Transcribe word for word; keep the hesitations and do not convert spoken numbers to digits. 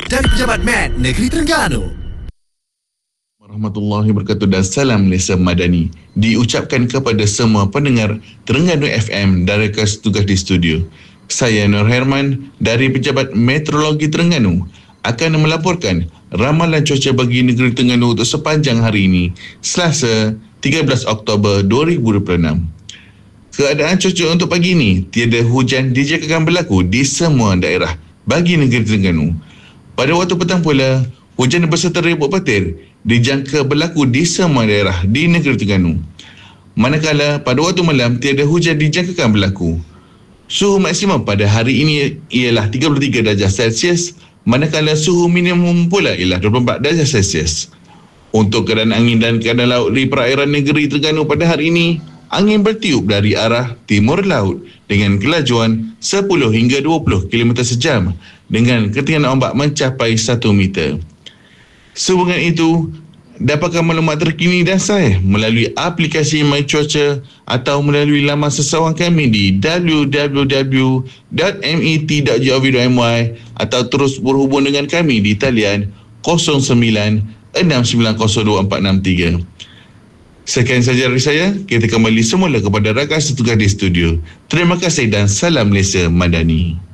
dari Pejabat M A D Negeri Terengganu. Warahmatullahi wabarakatuh dan salam Malaysia Madani diucapkan kepada semua pendengar Terengganu F M dan rakan setugas di studio. Saya Nur Herman dari Pejabat Meteorologi Terengganu akan melaporkan ramalan cuaca bagi negeri Terengganu untuk sepanjang hari ini, Selasa tiga belas Oktober dua ribu dua puluh enam. Keadaan cuaca untuk pagi ini, tiada hujan dijangkakan berlaku di semua daerah bagi negeri Terengganu. Pada waktu petang pula, hujan berserta ribut petir dijangka berlaku di semua daerah di negeri Terengganu. Manakala pada waktu malam tiada hujan dijangkakan berlaku. Suhu maksimum pada hari ini ialah tiga puluh tiga darjah Celsius, manakala suhu minimum pula ialah dua puluh empat darjah Celsius. Untuk keadaan angin dan keadaan laut di perairan negeri Terengganu pada hari ini, angin bertiup dari arah timur laut dengan kelajuan sepuluh hingga dua puluh kilometer sejam dengan ketinggian ombak mencapai satu meter. Sehubungan itu, dapatkan maklumat terkini dan sahih melalui aplikasi My Cuaca atau melalui laman seseorang kami di w w w dot met dot gov dot my atau terus berhubung dengan kami di talian kosong sembilan enam sembilan kosong dua empat enam tiga. Sekian sahaja dari saya. Kita kembali semula kepada rakan setugas di studio. Terima kasih dan salam Malaysia Madani.